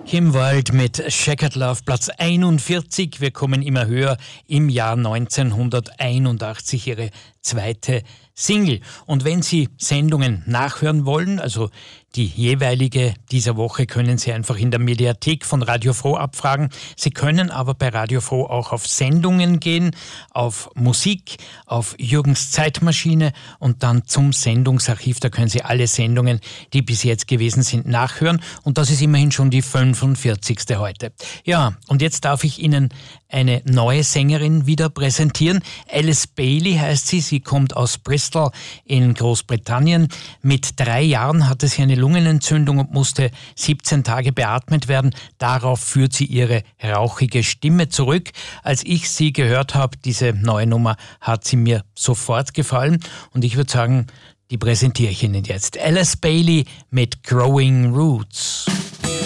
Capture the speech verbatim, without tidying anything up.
Kim Wilde mit Checkered Love, Platz einundvierzig. Wir kommen immer höher. Im Jahr neunzehnhunderteinundachtzig ihre zweite Single. Und wenn Sie Sendungen nachhören wollen, also die jeweilige dieser Woche, können Sie einfach in der Mediathek von Radio Froh abfragen. Sie können aber bei Radio Froh auch auf Sendungen gehen, auf Musik, auf Jürgens Zeitmaschine und dann zum Sendungsarchiv. Da können Sie alle Sendungen, die bis jetzt gewesen sind, nachhören. Und das ist immerhin schon die fünfundvierzigste heute. Ja, und jetzt darf ich Ihnen eine neue Sängerin wieder präsentieren. Alice Bailey heißt sie. Sie kommt aus Bristol in Großbritannien. Mit drei Jahren hatte sie eine Lungenentzündung und musste siebzehn Tage beatmet werden. Darauf führt sie ihre rauchige Stimme zurück. Als ich sie gehört habe, diese neue Nummer, hat sie mir sofort gefallen. Und ich würde sagen, die präsentiere ich Ihnen jetzt. Alice Bailey mit Growing Roots.